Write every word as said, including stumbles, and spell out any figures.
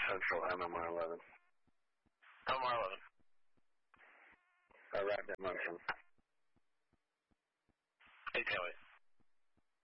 Central M M R eleven. M M R eleven. Arrived at Munson. Hey, can't wait.